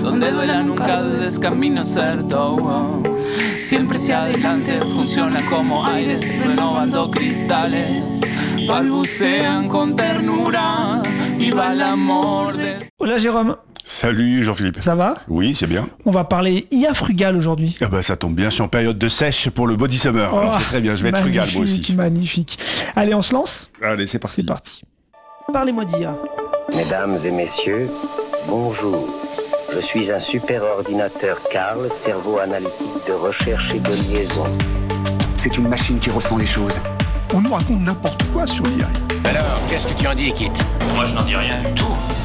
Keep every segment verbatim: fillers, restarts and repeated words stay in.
Donde duela nunca dudes camino certo. Oh. Siempre hacia adelante funciona como aires renovando cristales. Balbucean con ternura. Viva el amor de... Hola Jérôme. Salut Jean-Philippe. Ça va ? Oui, c'est bien. On va parler I A frugal aujourd'hui. Ah bah ça tombe bien, je suis en période de sèche pour le body summer. Oh, alors c'est très bien, je vais être frugal moi aussi. Magnifique. Allez, on se lance ? Allez, c'est parti. C'est parti. Parlez-moi d'I A. Mesdames et messieurs, bonjour. Je suis un super ordinateur Carl, cerveau analytique de recherche et de liaison. C'est une machine qui ressent les choses. On nous raconte n'importe quoi sur l'I A. Alors, qu'est-ce que tu en dis, Kit ? Moi, je n'en dis rien du tout.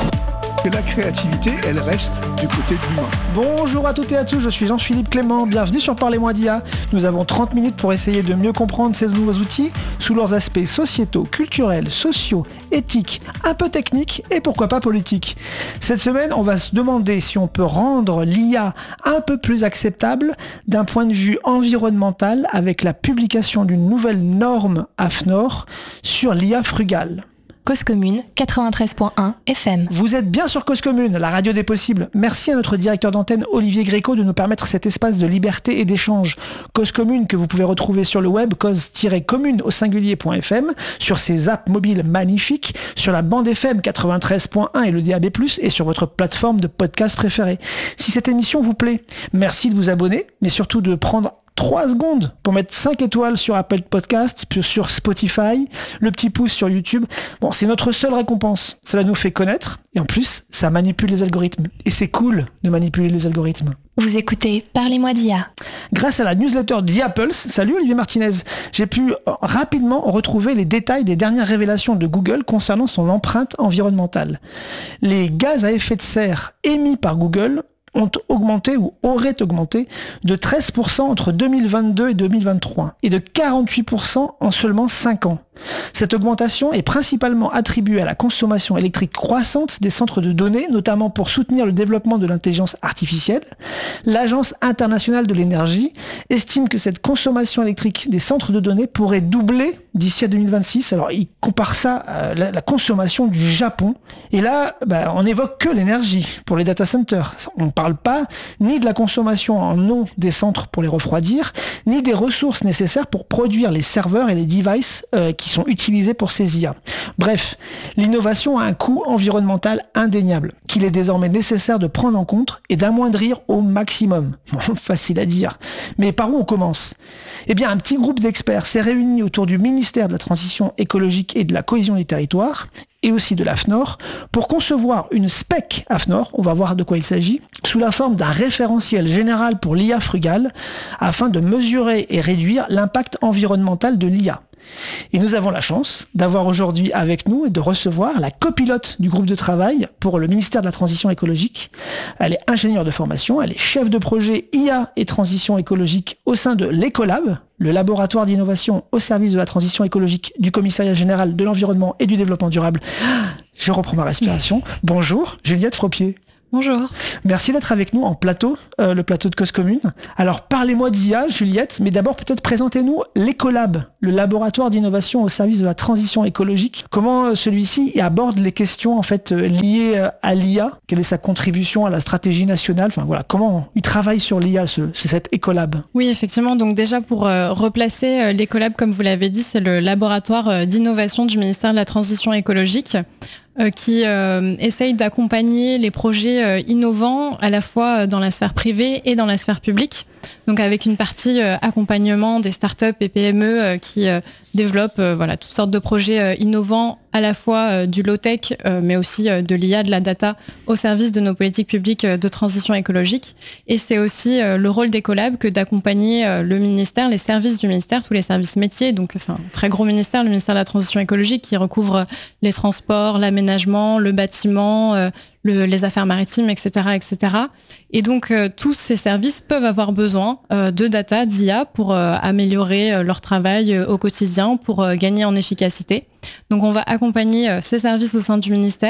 Que la créativité, elle reste du côté de l'humain. Bonjour à toutes et à tous, je suis Jean-Philippe Clément, bienvenue sur Parlez-moi d'I A. Nous avons trente minutes pour essayer de mieux comprendre ces nouveaux outils sous leurs aspects sociétaux, culturels, sociaux, éthiques, un peu techniques et pourquoi pas politiques. Cette semaine, on va se demander si on peut rendre l'I A un peu plus acceptable d'un point de vue environnemental avec la publication d'une nouvelle norme AFNOR sur l'I A frugale. Cause Commune, quatre-vingt-treize point un F M. Vous êtes bien sur Cause Commune, la radio des possibles. Merci à notre directeur d'antenne Olivier Gréco de nous permettre cet espace de liberté et d'échange. Cause Commune que vous pouvez retrouver sur le web, cause-commune au singulier.fm, sur ses apps mobiles magnifiques, sur la bande F M quatre-vingt-treize point un et le D A B plus, et sur votre plateforme de podcast préférée. Si cette émission vous plaît, merci de vous abonner, mais surtout de prendre trois secondes pour mettre cinq étoiles sur Apple Podcast, sur Spotify, le petit pouce sur YouTube. Bon, c'est notre seule récompense. Cela nous fait connaître et en plus, ça manipule les algorithmes. Et c'est cool de manipuler les algorithmes. Vous écoutez Parlez-moi d'I A. Grâce à la newsletter The Apples, salut Olivier Martinez, j'ai pu rapidement retrouver les détails des dernières révélations de Google concernant son empreinte environnementale. Les gaz à effet de serre émis par Google ont augmenté ou auraient augmenté de treize pour cent entre deux mille vingt-deux et deux mille vingt-trois et de quarante-huit pour cent en seulement cinq ans. Cette augmentation est principalement attribuée à la consommation électrique croissante des centres de données, notamment pour soutenir le développement de l'intelligence artificielle. L'Agence internationale de l'énergie estime que cette consommation électrique des centres de données pourrait doubler d'ici à deux mille vingt-six. Alors, il compare ça à la, la consommation du Japon. Et là, bah, on n'évoque que l'énergie pour les data centers. On ne parle pas ni de la consommation en eau des centres pour les refroidir, ni des ressources nécessaires pour produire les serveurs et les devices euh, qui sont utilisés pour ces I A. Bref, l'innovation a un coût environnemental indéniable, qu'il est désormais nécessaire de prendre en compte et d'amoindrir au maximum. Bon, facile à dire. Mais par où on commence ? Eh bien, un petit groupe d'experts s'est réuni autour du ministère de la Transition écologique et de la cohésion des territoires, et aussi de l'AFNOR, pour concevoir une spec AFNOR, on va voir de quoi il s'agit, sous la forme d'un référentiel général pour l'I A frugale, afin de mesurer et réduire l'impact environnemental de l'I A. Et nous avons la chance d'avoir aujourd'hui avec nous et de recevoir la copilote du groupe de travail pour le ministère de la Transition écologique. Elle est ingénieure de formation, elle est chef de projet I A et transition écologique au sein de l'Ecolab, le laboratoire d'innovation au service de la transition écologique du Commissariat général de l'environnement et du développement durable. Je reprends ma respiration. Bonjour, Juliette Fropier. Bonjour. Merci d'être avec nous en plateau, euh, le plateau de Cause Commune. Alors, parlez-moi d'I A, Juliette, mais d'abord peut-être présentez-nous l'Ecolab, le laboratoire d'innovation au service de la transition écologique. Comment euh, celui-ci aborde les questions en fait euh, liées euh, à l'I A ? Quelle est sa contribution à la stratégie nationale ? Enfin voilà, comment il travaille sur l'I A, ce, c'est cet Ecolab ? Oui, effectivement. Donc déjà pour euh, replacer euh, l'Ecolab, comme vous l'avez dit, c'est le laboratoire euh, d'innovation du ministère de la Transition écologique. Euh, qui euh, essaye d'accompagner les projets euh, innovants à la fois dans la sphère privée et dans la sphère publique. Donc avec une partie euh, accompagnement des startups et P M E euh, qui euh, développent euh, voilà, toutes sortes de projets euh, innovants, à la fois euh, du low-tech, euh, mais aussi euh, de l'I A, de la data, au service de nos politiques publiques euh, de transition écologique. Et c'est aussi euh, le rôle d'Ecolab que d'accompagner euh, le ministère, les services du ministère, tous les services métiers. Donc c'est un très gros ministère, le ministère de la Transition écologique, qui recouvre les transports, l'aménagement, le bâtiment, euh, Le, les affaires maritimes, et cetera, et cetera. Et donc, euh, tous ces services peuvent avoir besoin euh, de data, d'I A pour euh, améliorer euh, leur travail euh, au quotidien, pour euh, gagner en efficacité. Donc, on va accompagner euh, ces services au sein du ministère.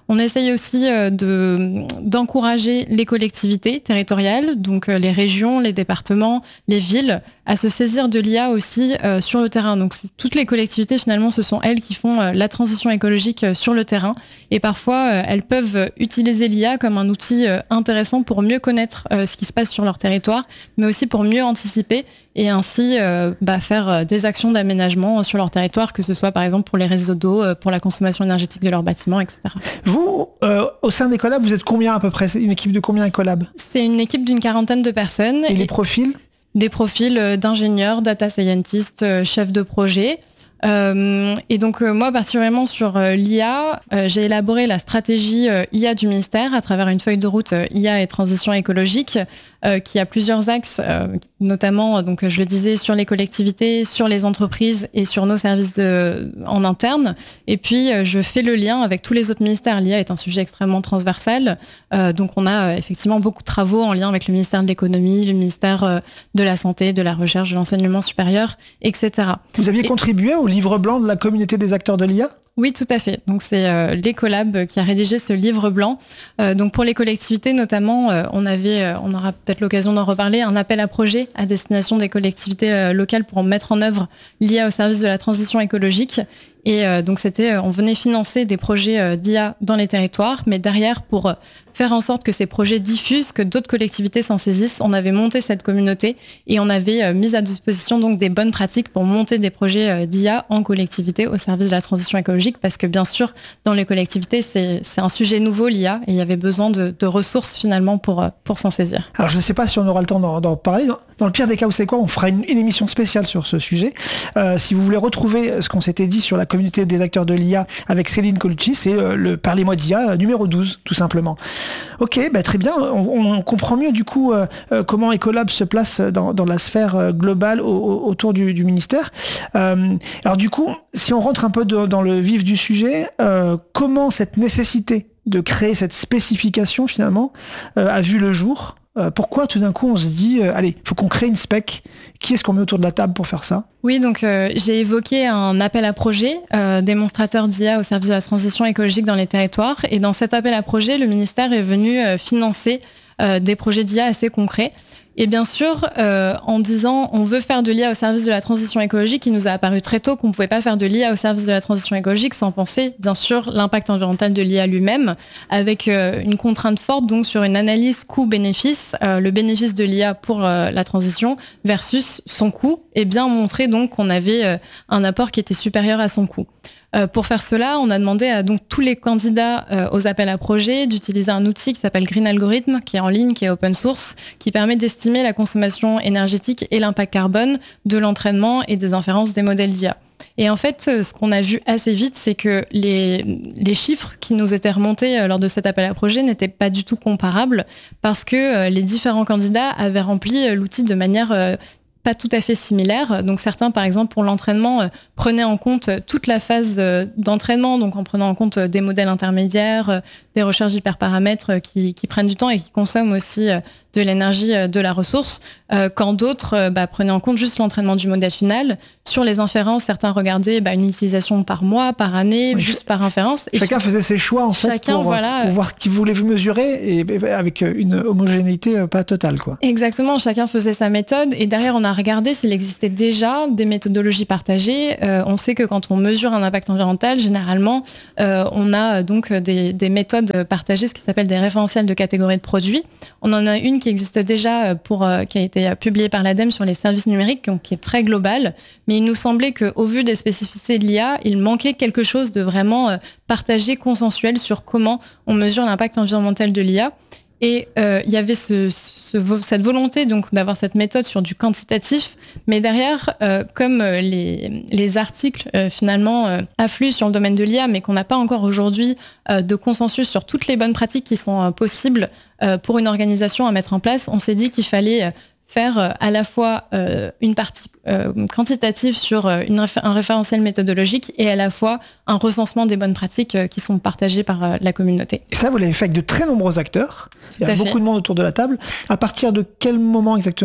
On essaye aussi euh, de, d'encourager les collectivités territoriales, donc euh, les régions, les départements, les villes, à se saisir de l'I A aussi euh, sur le terrain. Donc c'est, toutes les collectivités, finalement, ce sont elles qui font euh, la transition écologique euh, sur le terrain. Et parfois, euh, elles peuvent utiliser l'I A comme un outil euh, intéressant pour mieux connaître euh, ce qui se passe sur leur territoire, mais aussi pour mieux anticiper et ainsi euh, bah, faire euh, des actions d'aménagement sur leur territoire, que ce soit par exemple pour les réseaux d'eau, euh, pour la consommation énergétique de leurs bâtiments, et cetera. Vous, euh, au sein d'Ecolab, vous êtes combien à peu près? C'est une équipe de combien Ecolab? C'est une équipe d'une quarantaine de personnes. Et, et les profils? Des profils d'ingénieurs, data scientists, euh, chefs de projet. Euh, et donc euh, moi particulièrement sur euh, l'I A, euh, j'ai élaboré la stratégie euh, I A du ministère à travers une feuille de route euh, I A et transition écologique euh, qui a plusieurs axes, euh, notamment donc je le disais sur les collectivités, sur les entreprises et sur nos services de, en interne. Et puis euh, je fais le lien avec tous les autres ministères. L'I A est un sujet extrêmement transversal, euh, donc on a euh, effectivement beaucoup de travaux en lien avec le ministère de l'économie, le ministère euh, de la santé, de la recherche, de l'enseignement supérieur, et cetera. Vous aviez et... contribué au livre blanc de la communauté des acteurs de l'I A? Oui, tout à fait. Donc c'est euh, l'Ecolab qui a rédigé ce livre blanc. Euh, donc pour les collectivités notamment, euh, on avait, euh, on aura peut-être l'occasion d'en reparler, un appel à projet à destination des collectivités euh, locales pour mettre en œuvre l'I A au service de la transition écologique. Et euh, donc c'était, euh, on venait financer des projets euh, d'I A dans les territoires, mais derrière pour euh, faire en sorte que ces projets diffusent, que d'autres collectivités s'en saisissent, on avait monté cette communauté et on avait euh, mis à disposition donc des bonnes pratiques pour monter des projets euh, d'I A en collectivité au service de la transition écologique, parce que bien sûr dans les collectivités c'est, c'est un sujet nouveau l'I A et il y avait besoin de, de ressources finalement pour, euh, pour s'en saisir. Alors je ne sais pas si on aura le temps d'en, d'en parler. Dans, dans le pire des cas, vous savez quoi, on fera une, une émission spéciale sur ce sujet. Euh, si vous voulez retrouver ce qu'on s'était dit sur la communauté des acteurs de l'I A avec Céline Colucci, c'est euh, le Parlez-moi d'I A numéro douze, tout simplement. Ok, bah très bien, on, on comprend mieux du coup euh, euh, comment Ecolab se place dans, dans la sphère euh, globale au, au, autour du, du ministère. Euh, alors du coup, si on rentre un peu de, dans le vif du sujet, euh, comment cette nécessité de créer cette spécification finalement euh, a vu le jour? Euh, pourquoi tout d'un coup on se dit euh, allez, il faut qu'on crée une spec? Qui est-ce qu'on met autour de la table pour faire ça? Oui, donc euh, j'ai évoqué un appel à projet euh, démonstrateur d'I A au service de la transition écologique dans les territoires. Et dans cet appel à projet, le ministère est venu euh, financer euh, des projets d'I A assez concrets. Et bien sûr, euh, en disant on veut faire de l'I A au service de la transition écologique, il nous a apparu très tôt qu'on ne pouvait pas faire de l'I A au service de la transition écologique sans penser, bien sûr, l'impact environnemental de l'I A lui-même, avec euh, une contrainte forte donc sur une analyse coût-bénéfice, euh, le bénéfice de l'I A pour euh, la transition versus son coût, et bien montrer donc qu'on avait euh, un apport qui était supérieur à son coût. Euh, pour faire cela, on a demandé à donc tous les candidats euh, aux appels à projets d'utiliser un outil qui s'appelle Green Algorithm, qui est en ligne, qui est open source, qui permet d'estimer la consommation énergétique et l'impact carbone de l'entraînement et des inférences des modèles d'I A. Et en fait, ce qu'on a vu assez vite, c'est que les, les chiffres qui nous étaient remontés lors de cet appel à projet n'étaient pas du tout comparables, parce que les différents candidats avaient rempli l'outil de manière euh, pas tout à fait similaires. Donc certains, par exemple, pour l'entraînement, euh, prenaient en compte toute la phase euh, d'entraînement, donc en prenant en compte euh, des modèles intermédiaires, euh, des recherches d'hyperparamètres euh, qui, qui prennent du temps et qui consomment aussi euh, de l'énergie euh, de la ressource, euh, quand d'autres euh, bah, prenaient en compte juste l'entraînement du modèle final. Sur les inférences, certains regardaient bah, une utilisation par mois, par année, oui, juste par inférence. Et chacun puis, faisait ses choix en fait chacun, pour, voilà, pour voir ce qu'il voulait mesurer et, et avec une homogénéité pas totale, quoi. Exactement, chacun faisait sa méthode et derrière on a regardé s'il existait déjà des méthodologies partagées. Euh, on sait que quand on mesure un impact environnemental, généralement, euh, on a donc des, des méthodes partagées, ce qui s'appelle des référentiels de catégories de produits. On en a une qui existe déjà, pour, euh, qui a été publiée par l'Ademe sur les services numériques, donc, qui est très globale. Mais il nous semblait qu'au vu des spécificités de l'I A, il manquait quelque chose de vraiment euh, partagé, consensuel sur comment on mesure l'impact environnemental de l'I A. Et euh, il y avait ce, ce, cette volonté donc d'avoir cette méthode sur du quantitatif, mais derrière, euh, comme les, les articles euh, finalement euh, affluent sur le domaine de l'I A, mais qu'on n'a pas encore aujourd'hui euh, de consensus sur toutes les bonnes pratiques qui sont euh, possibles euh, pour une organisation à mettre en place, on s'est dit qu'il fallait euh, faire euh, à la fois euh, une partie euh, quantitative sur euh, une réf- un référentiel méthodologique et à la fois un recensement des bonnes pratiques euh, qui sont partagées par euh, la communauté. Et ça, vous l'avez fait avec de très nombreux acteurs. Tout Il y a à beaucoup fait. de monde autour de la table. À partir de quel moment exactement ?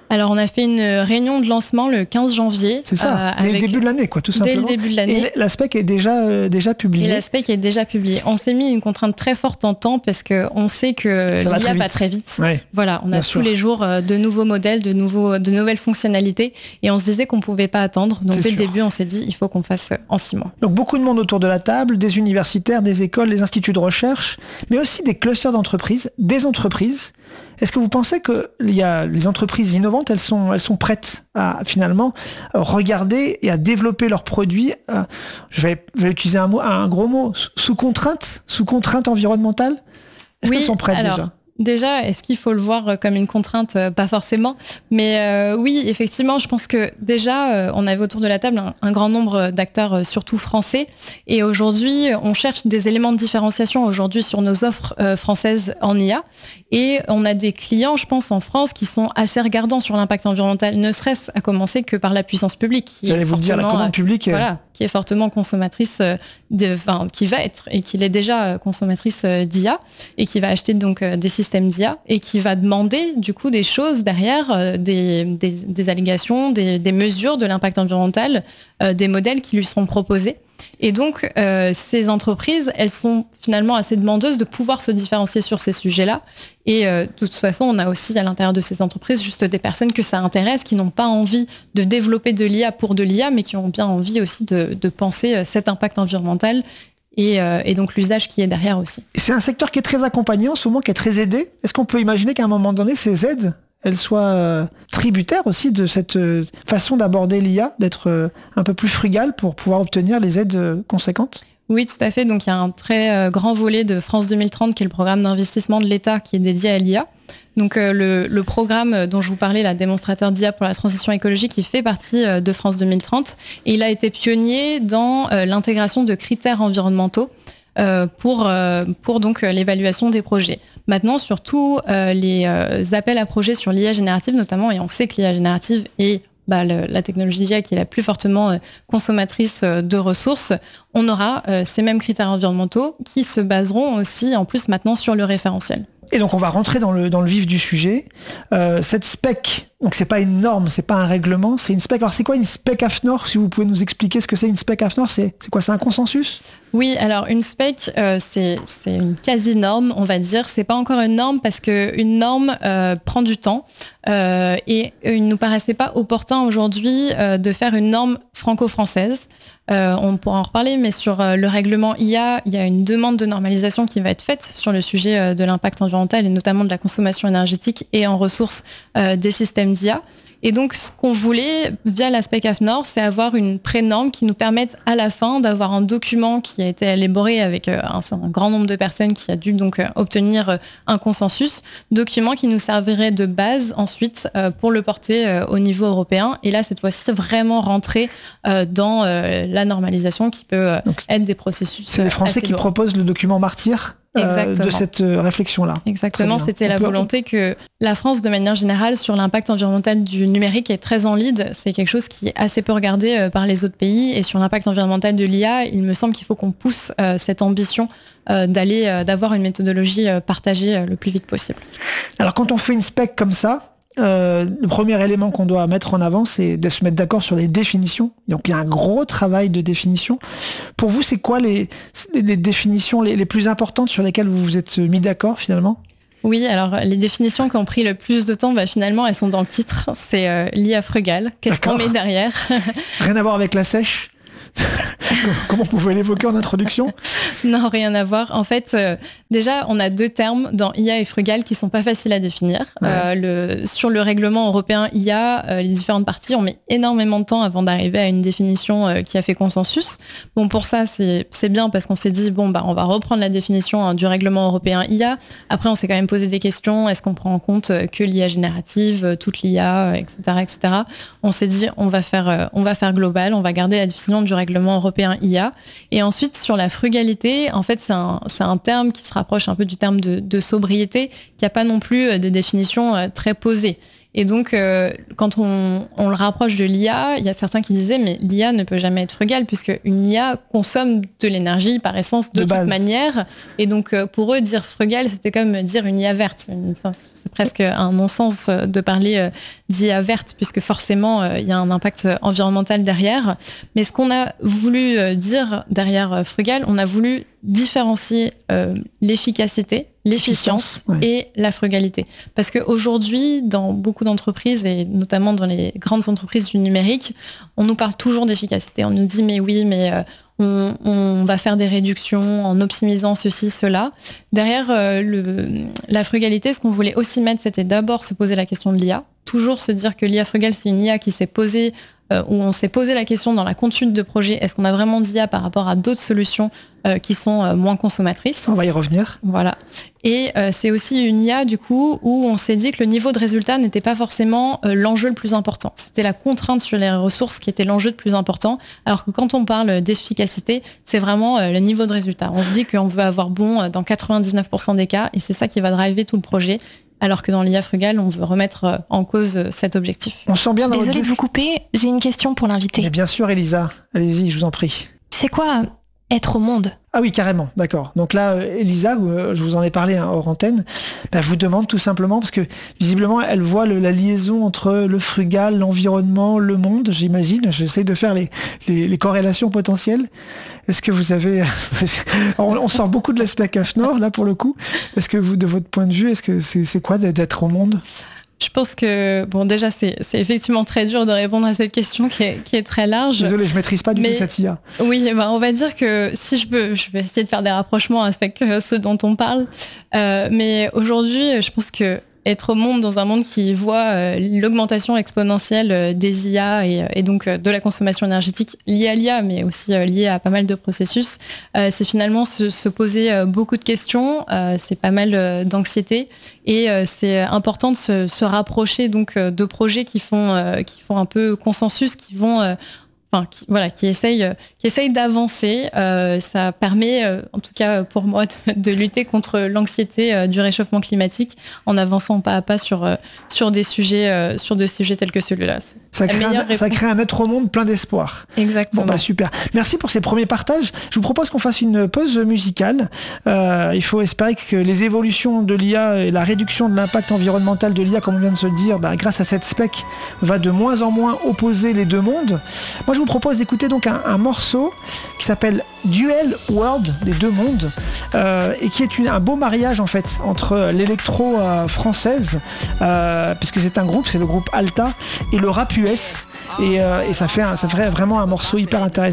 Alors, on a fait une réunion de lancement le quinze janvier. C'est ça, euh, dès avec... le début de l'année, quoi, tout simplement. Dès le début de l'année. Et la spec est déjà, euh, déjà publiée. Et la spec est déjà publiée. On s'est mis une contrainte très forte en temps parce qu'on sait que l'I A va très vite. Ouais, voilà, on a tous sûr. les jours euh, de nouveaux modèles, de, nouveaux, de nouvelles fonctionnalités. Et on se disait qu'on ne pouvait pas attendre. Donc, C'est dès sûr. le début, on s'est dit il faut qu'on fasse en six mois. Donc, beaucoup de monde autour de la table, des universitaires, des écoles, des instituts de recherche, mais aussi des clusters d'entreprises, des entreprises. Est-ce que vous pensez que il y a les entreprises innovantes, elles sont, elles sont prêtes à finalement regarder et à développer leurs produits, euh, je, vais, je vais utiliser un, mot, un gros mot, sous contrainte, sous contrainte environnementale? Est-ce oui, qu'elles sont prêtes alors... déjà? Déjà, est-ce qu'il faut le voir comme une contrainte? Pas forcément. Mais euh, oui, effectivement, je pense que déjà, euh, on avait autour de la table un, un grand nombre d'acteurs, euh, surtout français. Et aujourd'hui, on cherche des éléments de différenciation aujourd'hui sur nos offres euh, françaises en I A. Et on a des clients, je pense, en France qui sont assez regardants sur l'impact environnemental, ne serait-ce à commencer que par la puissance publique. Qui J'allais vous le dire, la commande publique. Euh, voilà, qui est fortement consommatrice, de, enfin, qui va être et qui l'est déjà consommatrice d'I A et qui va acheter donc des systèmes d'I A et qui va demander du coup des choses derrière, des, des, des allégations, des, des mesures de l'impact environnemental, euh, des modèles qui lui seront proposés. Et donc, euh, ces entreprises, elles sont finalement assez demandeuses de pouvoir se différencier sur ces sujets-là. Et euh, de toute façon, on a aussi à l'intérieur de ces entreprises juste des personnes que ça intéresse, qui n'ont pas envie de développer de l'I A pour de l'I A, mais qui ont bien envie aussi de, de penser cet impact environnemental et, euh, et donc l'usage qui est derrière aussi. C'est un secteur qui est très accompagné en ce moment, qui est très aidé. Est-ce qu'on peut imaginer qu'à un moment donné, ces aides, elles soient euh, tributaires aussi de cette euh, façon d'aborder l'I A, d'être euh, un peu plus frugal pour pouvoir obtenir les aides euh, conséquentes? Oui, tout à fait. Donc, il y a un très euh, grand volet de France deux mille trente, qui est le programme d'investissement de l'État, qui est dédié à l'I A. Donc, euh, le, le programme dont je vous parlais, la démonstrateur d'I A pour la transition écologique, il fait partie euh, de France deux mille trente. Et il a été pionnier dans euh, l'intégration de critères environnementaux Euh, pour, euh, pour donc euh, l'évaluation des projets. Maintenant, surtout euh, les euh, appels à projets sur l'I A générative notamment, et on sait que l'I A générative est bah, le, la technologie d'I A qui est la plus fortement euh, consommatrice euh, de ressources, on aura euh, ces mêmes critères environnementaux qui se baseront aussi en plus maintenant sur le référentiel. Et donc on va rentrer dans le, dans le vif du sujet. Euh, cette spec, donc c'est pas une norme, c'est pas un règlement, c'est une spec. Alors c'est quoi une spec A F N O R? Si vous pouvez nous expliquer ce que c'est une spec A F N O R, c'est, c'est quoi? C'est un consensus? Oui, alors une spec, euh, c'est, c'est une quasi-norme, on va dire. C'est pas encore une norme parce qu'une norme euh, prend du temps euh, et il ne nous paraissait pas opportun aujourd'hui euh, de faire une norme franco-française. Euh, on pourra en reparler, mais sur euh, le règlement I A, il y a une demande de normalisation qui va être faite sur le sujet euh, de l'impact environnemental et notamment de la consommation énergétique et en ressources euh, des systèmes d'I A. Et donc, ce qu'on voulait, via la spec A F N O R, c'est avoir une pré-norme qui nous permette à la fin d'avoir un document qui a été élaboré avec euh, un, un grand nombre de personnes qui a dû donc euh, obtenir euh, un consensus, document qui nous servirait de base ensuite euh, pour le porter euh, au niveau européen. Et là, cette fois-ci, vraiment rentrer euh, dans euh, la normalisation qui peut euh, donc, être des processus. C'est les Français qui lourds. proposent le document Martyr Euh, de cette euh, réflexion-là. Exactement, c'était la volonté que la France, de manière générale, sur l'impact environnemental du numérique est très en lead. C'est quelque chose qui est assez peu regardé euh, par les autres pays. Et sur l'impact environnemental de l'I A, il me semble qu'il faut qu'on pousse euh, cette ambition euh, d'aller, euh, d'avoir une méthodologie euh, partagée euh, le plus vite possible. Alors, quand on fait une spec comme ça, Euh, le premier élément qu'on doit mettre en avant, c'est de se mettre d'accord sur les définitions. Donc il y a un gros travail de définition. Pour vous, c'est quoi les, les définitions les, les plus importantes sur lesquelles vous vous êtes mis d'accord finalement? Oui, alors les définitions qui ont pris le plus de temps, bah, finalement, elles sont dans le titre. C'est euh, l'I A frugale. Qu'est-ce D'accord. qu'on met derrière? Rien à voir avec la sèche? Comment vous pouvez l'évoquer en introduction? Non, rien à voir. En fait, euh, déjà, on a deux termes dans I A et frugal qui sont pas faciles à définir. Ouais. Euh, le, sur le règlement européen I A, euh, les différentes parties ont mis énormément de temps avant d'arriver à une définition euh, qui a fait consensus. Bon, pour ça, c'est, c'est bien parce qu'on s'est dit, bon, bah, on va reprendre la définition hein, du règlement européen I A. Après, on s'est quand même posé des questions. Est-ce qu'on prend en compte que l'I A générative, toute l'I A, et cetera, et cetera. On s'est dit, on va faire, euh, on va faire global, on va garder la définition du règlement européen I A. Et ensuite, sur la frugalité, en fait, c'est un, c'est un terme qui se rapproche un peu du terme de, de sobriété, qui n'a pas non plus de définition très posée. Et donc, euh, quand on, on le rapproche de l'I A, il y a certains qui disaient, mais l'I A ne peut jamais être frugale, puisque une I A consomme de l'énergie par essence de, de toute base. manière. Et donc, euh, pour eux, dire frugale, c'était comme dire une I A verte. C'est presque un non-sens de parler euh, d'I A verte, puisque forcément, euh, il y a un impact environnemental derrière. Mais ce qu'on a voulu euh, dire derrière euh, frugale, on a voulu différencier euh, l'efficacité, l'efficience ouais. et la frugalité. Parce qu'aujourd'hui, dans beaucoup d'entreprises, et notamment dans les grandes entreprises du numérique, on nous parle toujours d'efficacité. On nous dit, mais oui, mais euh, on, on va faire des réductions en optimisant ceci, cela. Derrière euh, le, la frugalité, ce qu'on voulait aussi mettre, c'était d'abord se poser la question de l'I A. Toujours se dire que l'I A frugale, c'est une I A qui s'est posée, euh, où on s'est posé la question dans la conduite de projet, est-ce qu'on a vraiment d'I A par rapport à d'autres solutions euh, qui sont euh, moins consommatrices. On va y revenir. Voilà. Et euh, c'est aussi une I A, du coup, où on s'est dit que le niveau de résultat n'était pas forcément euh, l'enjeu le plus important. C'était la contrainte sur les ressources qui était l'enjeu le plus important, alors que quand on parle d'efficacité, c'est vraiment euh, le niveau de résultat. On se dit qu'on veut avoir bon dans quatre-vingt-dix-neuf pour cent des cas, et c'est ça qui va driver tout le projet. Alors que dans l'I A frugale, on veut remettre en cause cet objectif. On sent bien dans Désolée de vous couper, j'ai une question pour l'invité. Mais bien sûr, Elisa, allez-y, je vous en prie. C'est quoi être au monde ? Ah oui, carrément, d'accord. Donc là, Elisa, je vous en ai parlé hein, hors antenne, bah, vous demande tout simplement, parce que visiblement, elle voit le, la liaison entre le frugal, l'environnement, le monde, j'imagine. J'essaie de faire les, les, les corrélations potentielles. Est-ce que vous avez... on, on sort beaucoup de l'aspect C A F Nord, là, pour le coup. Est-ce que vous, de votre point de vue, est-ce que c'est, c'est quoi d'être au monde ? Je pense que, bon, déjà, c'est, c'est effectivement très dur de répondre à cette question qui est, qui est très large. Désolé, je maîtrise pas du mais, tout cette I A. Oui, bah, on va dire que si je peux, je vais essayer de faire des rapprochements avec ceux dont on parle. Euh, mais aujourd'hui, je pense que être au monde, dans un monde qui voit euh, l'augmentation exponentielle euh, des I A et, et donc euh, de la consommation énergétique liée à l'I A, mais aussi euh, liée à pas mal de processus, euh, c'est finalement se, se poser euh, beaucoup de questions, euh, c'est pas mal euh, d'anxiété, et euh, c'est important de se, se rapprocher donc euh, de projets qui font, euh, qui font un peu consensus, qui vont... Euh, Enfin, qui, voilà, qui essaye, qui essaye d'avancer. Euh, ça permet, euh, en tout cas pour moi, de, de lutter contre l'anxiété euh, du réchauffement climatique en avançant pas à pas sur, euh, sur, des, sujets, euh, sur des sujets tels que celui-là. Ça crée, un, ça crée un être au monde plein d'espoir. Exactement. Bon, bah, super. Merci pour ces premiers partages. Je vous propose qu'on fasse une pause musicale. Euh, il faut espérer que les évolutions de l'I A et la réduction de l'impact environnemental de l'I A, comme on vient de se le dire, bah, grâce à cette spec, va de moins en moins opposer les deux mondes. Moi, je vous propose d'écouter donc un, un morceau qui s'appelle Duel World des deux mondes euh, et qui est une, un beau mariage en fait entre l'électro euh, française euh, puisque c'est un groupe, c'est le groupe Alta, et le rap U S, et, euh, et ça fait un, ça ferait vraiment un morceau hyper intéressant.